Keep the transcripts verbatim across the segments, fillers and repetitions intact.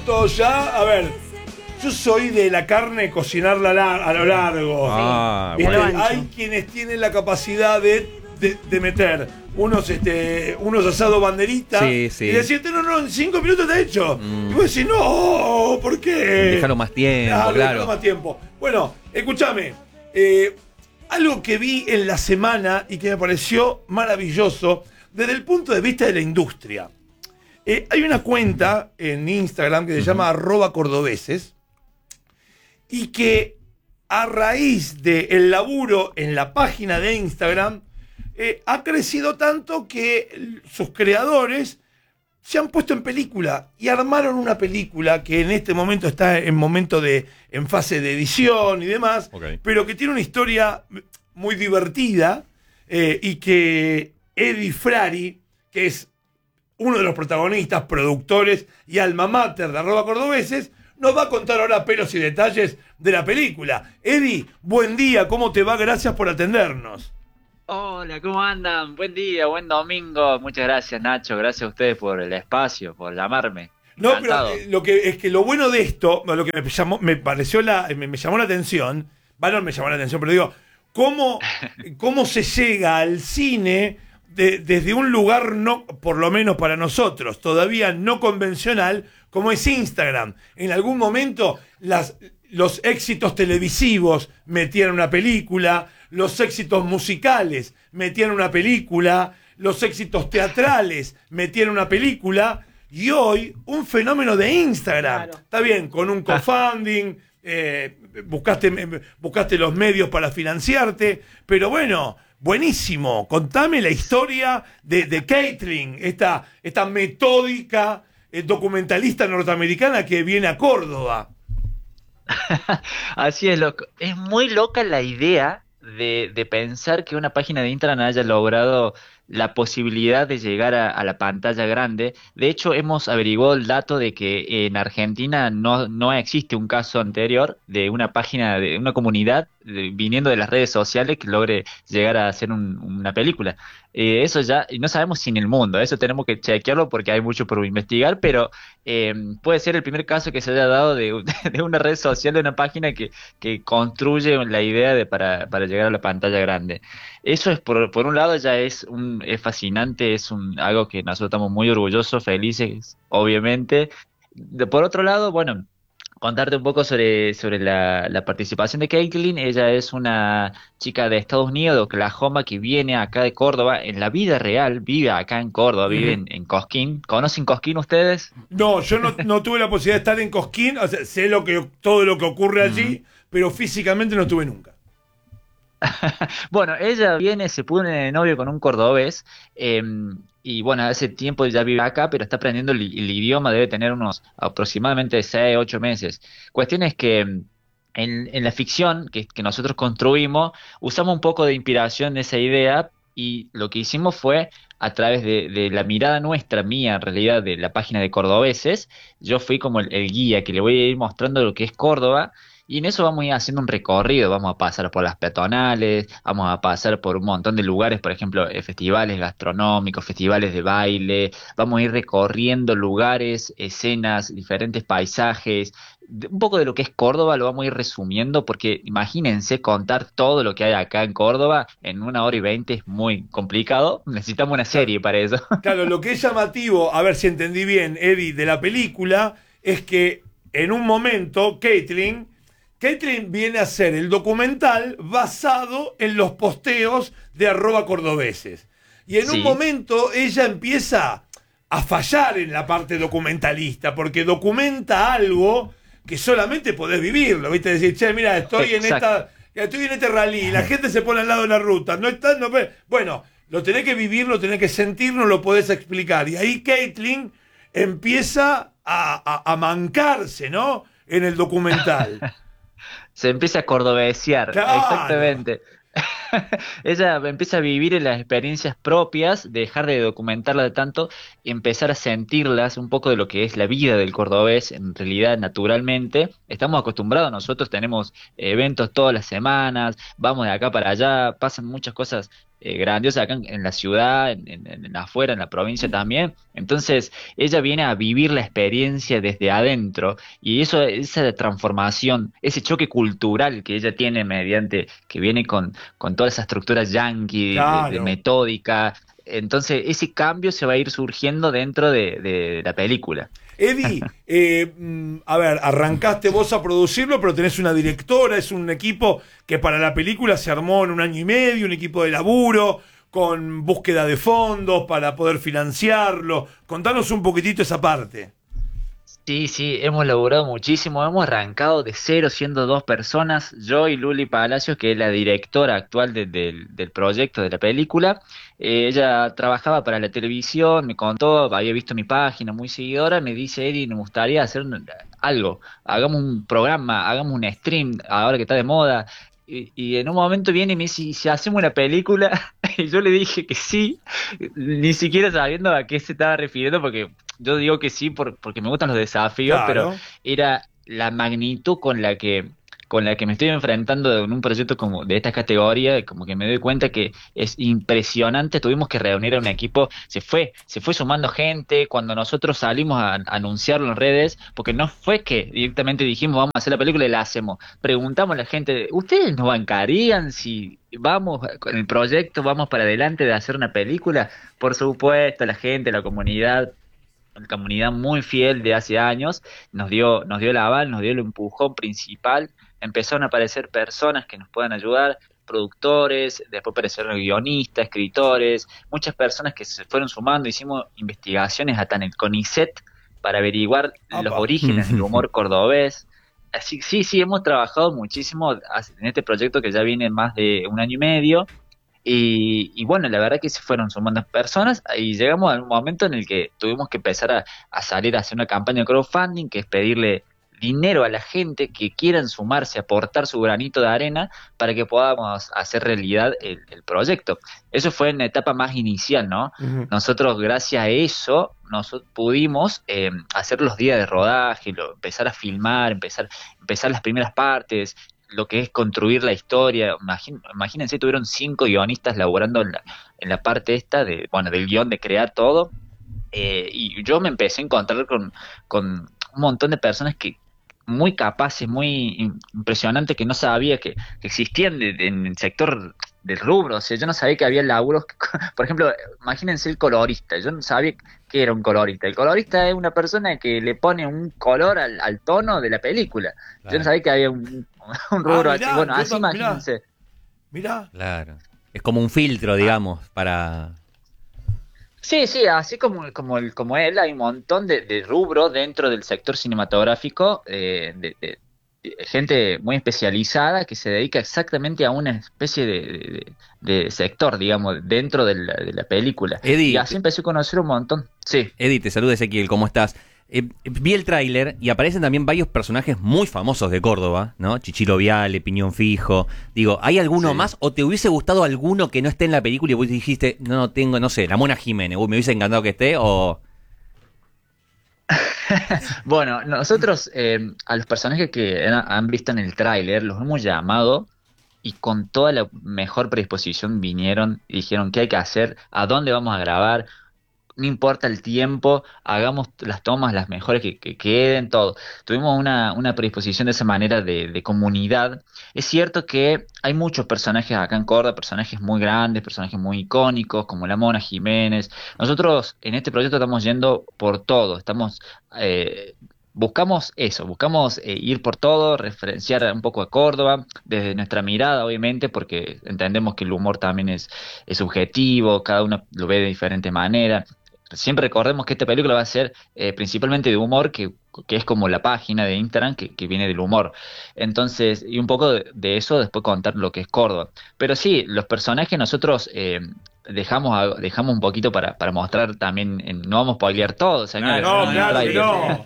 Todo ya, a ver, yo soy de la carne cocinarla la- a lo largo. Ah, ¿Viste? bueno. Hay quienes tienen la capacidad de, de, de meter unos este unos asados banderitas Sí, sí. y decirte, no, no, en cinco minutos está hecho. Mm. Y vos decís, no, ¿por qué? Déjalo más tiempo, Claro, claro. déjalo más tiempo. Bueno, escúchame, eh, algo que vi en la semana y que me pareció maravilloso desde el punto de vista de la industria. Eh, hay una cuenta en Instagram que se llama arroba cordobeses y que a raíz del laburo en la página de Instagram eh, ha crecido tanto que l- sus creadores se han puesto en película y armaron una película que en este momento está en momento de en fase de edición y demás, Ok. pero que tiene una historia muy divertida eh, y que Eddie Frari, que es uno de los protagonistas, productores y alma mater de arroba cordobeses, nos va a contar ahora pelos y detalles de la película. Eddie, buen día, ¿cómo te va? Gracias por atendernos. Hola, ¿cómo andan? Buen día, buen domingo. Muchas gracias, Nacho. Gracias a ustedes por el espacio, por llamarme. No, Encantado. pero eh, lo que es que lo bueno de esto, lo que me llamó, me pareció la, me, me llamó la atención, bueno, me llamó la atención, pero digo, cómo, cómo se llega al cine de- desde un lugar no, por lo menos para nosotros, todavía no convencional, como es Instagram. En algún momento las, los éxitos televisivos metían una película, los éxitos musicales metían una película, los éxitos teatrales metían una película. Y hoy, un fenómeno de Instagram. Claro. Está bien, con un co-funding, eh, buscaste, buscaste los medios para financiarte, pero bueno, buenísimo. Contame la historia de, de Caitlin, esta, esta metódica eh, documentalista norteamericana que viene a Córdoba. Así es, loco. Es muy loca la idea de, de pensar que una página de Instagram haya logrado la posibilidad de llegar a, a la pantalla grande. De hecho, hemos averiguado el dato de que en Argentina no, no existe un caso anterior de una página, de una comunidad de- viniendo de las redes sociales que logre llegar a hacer un- una película. Eh, eso ya, y no sabemos si en el mundo, eso tenemos que chequearlo porque hay mucho por investigar, pero eh, puede ser el primer caso que se haya dado de, de una red social, de una página que, que construye la idea de para, para llegar a la pantalla grande. Eso es por, por un lado ya es un, es fascinante, es un, algo que nosotros estamos muy orgullosos, felices, obviamente. De, por otro lado, bueno, contarte un poco sobre, sobre la, la participación de Caitlin. Ella es una chica de Estados Unidos, de Oklahoma, que viene acá de Córdoba, en la vida real, vive acá en Córdoba, vive en, en Cosquín. ¿Conocen Cosquín ustedes? No, yo no, no tuve la posibilidad de estar en Cosquín, o sea, sé lo que, todo lo que ocurre allí, pero físicamente no estuve nunca. Bueno, ella viene, se pone de novio con un cordobés, eh, y bueno, hace tiempo ya vive acá, pero está aprendiendo el, el idioma, debe tener unos aproximadamente seis, ocho meses. Cuestión es que mm, en, en la ficción que, que nosotros construimos, usamos un poco de inspiración de esa idea y lo que hicimos fue a través de, de la mirada nuestra, mía en realidad, de la página de Cordobeses. Yo fui como el, el guía que le voy a ir mostrando lo que es Córdoba. Y en eso vamos a ir haciendo un recorrido, vamos a pasar por las peatonales, vamos a pasar por un montón de lugares, por ejemplo, eh, festivales gastronómicos, festivales de baile, vamos a ir recorriendo lugares, escenas, diferentes paisajes, de- un poco de lo que es Córdoba lo vamos a ir resumiendo, porque imagínense contar todo lo que hay acá en Córdoba en una hora y veinte es muy complicado, necesitamos una serie para eso. Claro, lo que es llamativo, a ver si entendí bien, Eddie, de la película, es que en un momento, Caitlin, Caitlin viene a hacer el documental basado en los posteos de arroba cordobeses. Y en un Sí. momento ella empieza a fallar en la parte documentalista, porque documenta algo que solamente podés vivirlo, ¿viste? Decir, che, mira, estoy en Exacto. esta, estoy en este rally, la gente se pone al lado de la ruta, no está, no ve- bueno, lo tenés que vivir, lo tenés que sentir, no lo podés explicar. Y ahí Caitlin empieza a, a, a mancarse, ¿no? En el documental. Se empieza a cordobesiar, Claro. exactamente. Ella empieza a vivir en las experiencias propias, dejar de documentarlas de tanto y empezar a sentirlas, un poco de lo que es la vida del cordobés, en realidad, naturalmente. Estamos acostumbrados, nosotros tenemos eventos todas las semanas, vamos de acá para allá, pasan muchas cosas eh, grandiosa acá en, en la ciudad, en, en, en afuera, en la provincia también. Entonces, ella viene a vivir la experiencia desde adentro y eso, esa transformación, ese choque cultural que ella tiene mediante, que viene con, con toda esa estructura yankee, de, de Claro. metódica. Entonces, ese cambio se va a ir surgiendo dentro de, de la película. Eddie, eh, mm, a ver, arrancaste vos a producirlo, pero tenés una directora, es un equipo que para la película se armó en un año y medio, un equipo de laburo, con búsqueda de fondos para poder financiarlo. Contanos un poquitito esa parte. Sí, sí, hemos laburado muchísimo, hemos arrancado de cero siendo dos personas, yo y Luli Palacios, que es la directora actual de- del del proyecto de la película. Eh, ella trabajaba para la televisión, me contó, había visto mi página, muy seguidora, me dice, Eddie, me gustaría hacer un- algo, hagamos un programa, hagamos un stream, ahora que está de moda. Y, y en un momento viene y me dice, ¿y si hacemos una película? Y yo le dije que sí, ni siquiera sabiendo a qué se estaba refiriendo, porque yo digo que sí por, porque me gustan los desafíos, pero Claro. era la magnitud con la que con la que me estoy enfrentando en un proyecto como de esta categoría, como que me doy cuenta que es impresionante. Tuvimos que reunir a un equipo, se fue, se fue sumando gente cuando nosotros salimos a, a anunciarlo en redes, porque no fue que directamente dijimos vamos a hacer la película y la hacemos. Preguntamos a la gente, ¿ustedes nos bancarían si vamos con el proyecto, vamos para adelante de hacer una película? Por supuesto, la gente, la comunidad, una comunidad muy fiel de hace años, nos dio, nos dio el aval, nos dio el empujón principal, empezaron a aparecer personas que nos puedan ayudar, productores, después aparecieron guionistas, escritores, muchas personas que se fueron sumando, hicimos investigaciones hasta en el CONICET para averiguar los Apa. orígenes del humor cordobés. Así que sí, sí, hemos trabajado muchísimo en este proyecto que ya viene más de un año y medio, y, y bueno, la verdad que se fueron sumando personas y llegamos a un momento en el que tuvimos que empezar a, a salir a hacer una campaña de crowdfunding, que es pedirle dinero a la gente que quieran sumarse, aportar su granito de arena para que podamos hacer realidad el, el proyecto. Eso fue en la etapa más inicial, ¿no? Ujú. Nosotros, gracias a eso, nosotros pudimos eh, hacer los días de rodaje, lo- empezar a filmar, empezar, empezar las primeras partes, lo que es construir la historia. Imagín- imagínense, tuvieron cinco guionistas laborando en la, en la parte esta de, bueno, del guión, de crear todo. Eh, y yo me empecé a encontrar con, con un montón de personas que muy capaces, muy im- impresionantes, que no sabía que, que existían de- de- en el sector del rubro. O sea, yo no sabía que había laburos que- por ejemplo, imagínense el colorista. Yo no sabía que era un colorista. El colorista es una persona que le pone un color al, al tono de la película. Yo no Claro, sabía que había un, un Ah, rubro así. mirá, Bueno, yo así tam- mirá, imagínense. mirá. claro. Es como un filtro, digamos, para... Sí, sí, así como, como, el, como él, hay un montón de, de rubros dentro del sector cinematográfico, eh, de, de- de gente muy especializada que se dedica exactamente a una especie de, de- de sector, digamos, dentro de la, de la película. Y Eddie, así empecé a conocer un montón. Sí. Eddie, te saluda Ezequiel, ¿cómo estás? Eh, vi el tráiler y aparecen también varios personajes muy famosos de Córdoba, ¿no? Chichilo Viale, Piñón Fijo. Digo, ¿hay alguno Sí. más o te hubiese gustado alguno que no esté en la película y vos dijiste, no, no tengo, no sé, la Mona Jiménez, uy, me hubiese encantado que esté o... Bueno, nosotros eh, a los personajes que han han visto en el tráiler los hemos llamado y con toda la mejor predisposición vinieron y dijeron qué hay que hacer, a dónde vamos a grabar, no importa el tiempo, hagamos las tomas las mejores que, que queden, todo. Tuvimos una, una predisposición de esa manera de, de comunidad. Es cierto que hay muchos personajes acá en Córdoba, personajes muy grandes, personajes muy icónicos, como la Mona Jiménez. Nosotros en este proyecto estamos yendo por todo, estamos... eh, Buscamos eso, buscamos eh, ir por todo, referenciar un poco a Córdoba, desde nuestra mirada, obviamente, porque entendemos que el humor también es, es subjetivo, cada uno lo ve de diferente manera. Siempre recordemos que esta película va a ser eh, principalmente de humor, que, que es como la página de Instagram que, que viene del humor. Entonces, y un poco de, de eso después contar lo que es Córdoba. Pero sí, los personajes nosotros eh, dejamos, a- dejamos un poquito para, para mostrar también, en- no vamos a spoilear todo, señores. No, en el claro que tráiler. no.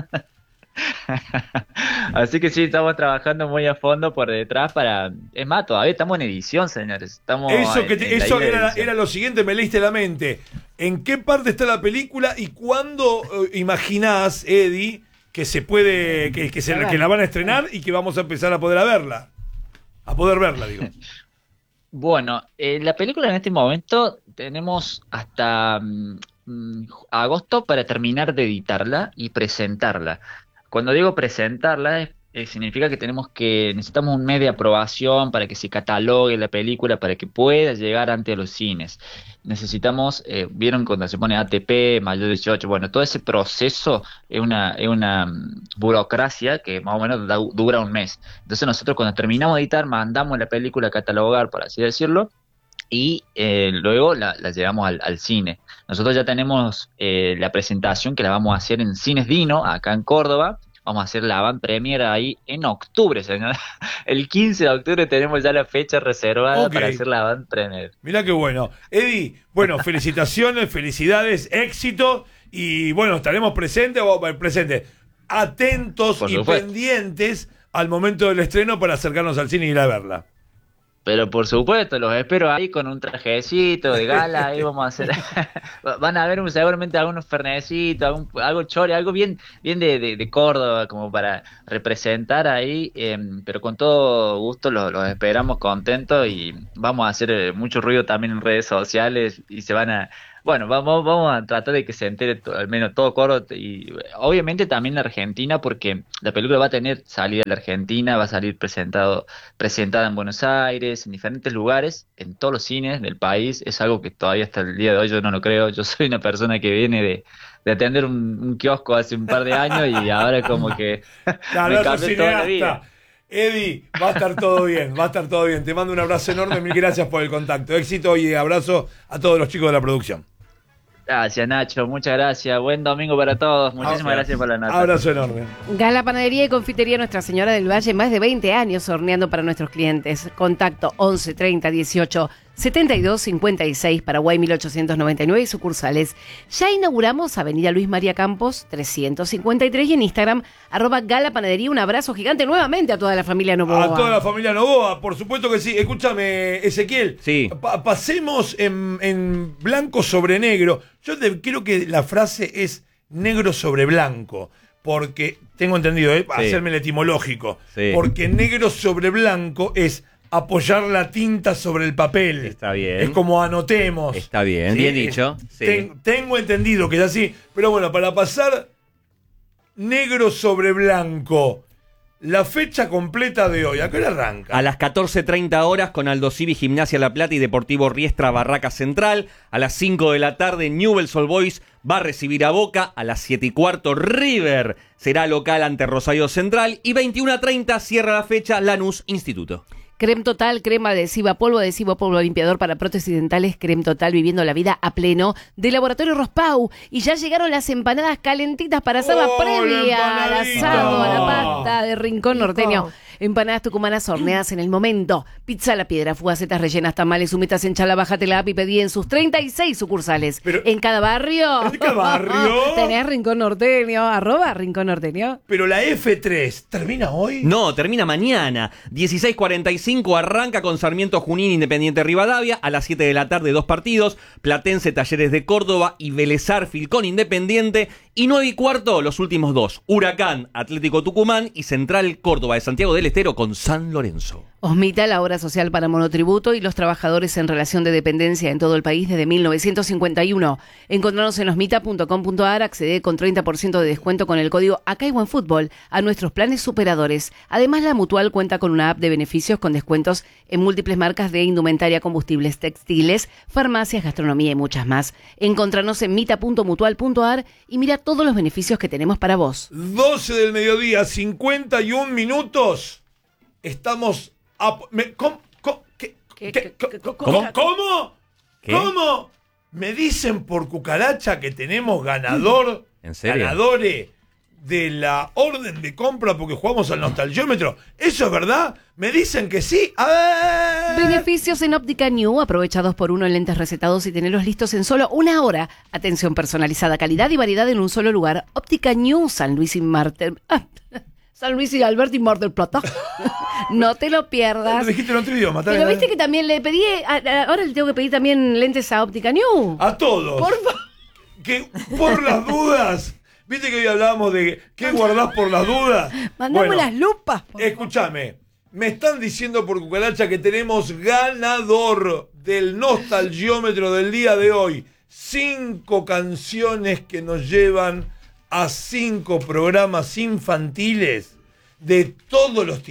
Así que sí, estamos trabajando muy a fondo por detrás para... Es más, todavía estamos en edición, señores. Estamos Eso, que en, te- en la eso isla de era, edición. era lo siguiente, me leíste la mente. ¿En qué parte está la película y cuándo eh, imaginás, Eddie, que se puede, que, que, se, que la van a estrenar y que vamos a empezar a poder a verla? A poder verla, digo. Bueno, eh, la película en este momento tenemos hasta mm, mm, agosto para terminar de editarla y presentarla. Cuando digo presentarla, es- eh, significa que tenemos que, necesitamos un mes de aprobación para que se catalogue la película, para que pueda llegar ante los cines. Necesitamos, eh, vieron cuando se pone A T P, mayor dieciocho, bueno, todo ese proceso es una, es una mm, burocracia que más o menos da- dura un mes. Entonces nosotros cuando terminamos de editar, mandamos la película a catalogar, por así decirlo, y eh, luego la, la llevamos al, al cine. Nosotros ya tenemos eh, la presentación que la vamos a hacer en Cines Dino, acá en Córdoba. Vamos a hacer la avant premiere ahí en octubre, señor. El quince de octubre tenemos ya la fecha reservada Ok. para hacer la avant premiere. Mirá qué bueno. Eddie, bueno, felicitaciones, felicidades, éxito. Y bueno, estaremos presentes, o, eh, presentes, atentos Por y supuesto. pendientes al momento del estreno para acercarnos al cine y ir a verla. Pero por supuesto, los espero ahí con un trajecito de gala, ahí vamos a hacer, van a ver un- seguramente algunos fernecitos, algún- algo chore, algo bien, bien de, de, de Córdoba, como para representar ahí, eh, pero con todo gusto los, los esperamos contentos y vamos a hacer eh, mucho ruido también en redes sociales y se van a, bueno, vamos, vamos a tratar de que se entere to- al menos todo Córdoba y eh, obviamente también la Argentina, porque la película va a tener salida en la Argentina, va a salir presentado presentada en Buenos Aires, en diferentes lugares, en todos los cines del país. Es algo que todavía hasta el día de hoy yo no lo creo. Yo soy una persona que viene de, de atender un, un kiosco hace un par de años y ahora como que Claro, me sos cambió toda la cineasta. vida. Eddie, va a estar todo bien, va a estar todo bien. Te mando un abrazo enorme, mil gracias por el contacto. Éxito y abrazo a todos los chicos de la producción. Gracias, Nacho. Muchas gracias. Buen domingo para todos. Muchísimas gracias por la nota. Abrazo enorme. Gala Panadería y Confitería Nuestra Señora del Valle, más de veinte años horneando para nuestros clientes. Contacto once treinta dieciocho setenta y dos cincuenta y seis, Paraguay mil ochocientos noventa y nueve y sucursales. Ya inauguramos Avenida Luis María Campos trescientos cincuenta y tres y en Instagram arroba Gala Panadería. Un abrazo gigante nuevamente a toda la familia Novoa. A toda la familia Novoa, por supuesto que sí. Escúchame, Ezequiel. Sí. Pa- pasemos en, en blanco sobre negro. Yo te- creo que la frase es negro sobre blanco. Porque, tengo entendido, ¿eh? Sí. Hacerme el etimológico. Sí. Porque negro sobre blanco es apoyar la tinta sobre el papel. Está bien. Es como anotemos. Está bien, bien dicho, sí. Ten- tengo entendido que es así. Pero bueno, para pasar negro sobre blanco, la fecha completa de hoy, ¿a qué hora arranca? A las catorce treinta horas con Aldo Civi, Gimnasia La Plata y Deportivo Riestra Barraca Central. A las cinco de la tarde Newell's Old Boys va a recibir a Boca. A las siete y cuarto River será local ante Rosario Central. Y veintiuno treinta cierra la fecha Lanús Instituto. Crem Total, crema adhesiva, polvo adhesivo, polvo limpiador para prótesis dentales. Crem Total, viviendo la vida a pleno. De Laboratorio Rospau. Y ya llegaron las empanadas calentitas para hacer la ¡Oh, la previa al empanadita! asado, a la pasta de Rincón Norteño. Empanadas tucumanas horneadas en el momento. Pizza a la piedra, fugacetas rellenas, tamales, humitas en chala, bájate la app y pedí en sus treinta y seis sucursales. Pero- en cada barrio. ¿En cada barrio? Tenés Rincón Norteño, arroba Rincón Norteño. Pero la F tres, ¿termina hoy? No, termina mañana. dieciséis cuarenta y cinco arranca con Sarmiento Junín Independiente Rivadavia. A las siete de la tarde dos partidos. Platense Talleres de Córdoba y Vélez Sarsfield con Independiente. Y nueve y cuarto los últimos dos. Huracán Atlético Tucumán y Central Córdoba de Santiago del Estero con San Lorenzo. Osmita, la obra social para monotributo y los trabajadores en relación de dependencia en todo el país desde mil novecientos cincuenta y uno. Encontrarnos en osmita punto com punto a r, accede con treinta por ciento de descuento con el código Acá hay buen fútbol a nuestros planes superadores. Además, la Mutual cuenta con una app de beneficios con descuentos en múltiples marcas de indumentaria, combustibles, textiles, farmacias, gastronomía y muchas más. Encontrarnos en mita punto mutual punto a r y mira todos los beneficios que tenemos para vos. doce del mediodía, cincuenta y un minutos. Estamos... A, me, ¿Cómo? ¿Cómo? ¿Qué? ¿Qué? ¿Qué? ¿Qué? ¿Cómo? ¿Cómo? ¿Cómo? ¿Qué? ¿Cómo? Me dicen por cucaracha que tenemos ganador, ¿En serio? ganadores de la orden de compra porque jugamos al nostalgiómetro. ¿Eso es verdad? Me dicen que sí. A ver. Beneficios en Óptica New, aprovecha dos por uno en lentes recetados y tenerlos listos en solo una hora. Atención personalizada, calidad y variedad en un solo lugar. Óptica New, San Luis y Marte. Ah, San Luis y Alberto y Mar del Plata. No te lo Lo pierdas. dijiste en otro idioma. está Pero bien. viste que también le pedí, a- a- ahora le tengo que pedir también lentes a Óptica New. A todos. Por favor. Que por las dudas. Viste que hoy hablábamos de qué guardás por las dudas. Mandame Bueno, las lupas. por favor. escúchame. Me están diciendo por cucaracha que tenemos ganador del nostalgiómetro del día de hoy. Cinco canciones que nos llevan a cinco programas infantiles de todos los tiempos.